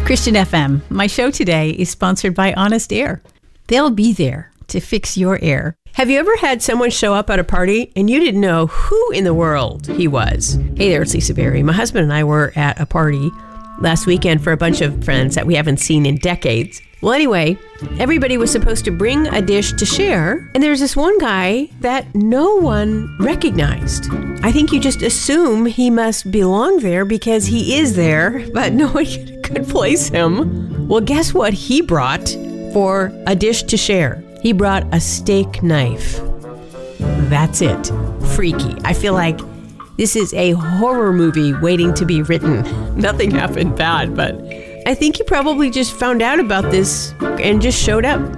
Christian FM. My show today is sponsored by Honest Air. They'll be there to fix your air. Have you ever had someone show up at a party and you didn't know who in the world he was? Hey there, it's Lisa Berry. My husband and I were at a party last weekend for a bunch of friends that we haven't seen in decades. Well, anyway, everybody was supposed to bring a dish to share, and there's this one guy that no one recognized. I think you just assume he must belong there because he is there, but no one could place him. Well, guess what he brought for a dish to share? He brought a steak knife. That's it. Freaky. I feel like this is a horror movie waiting to be written. Nothing happened bad, but I think he probably just found out about this and just showed up.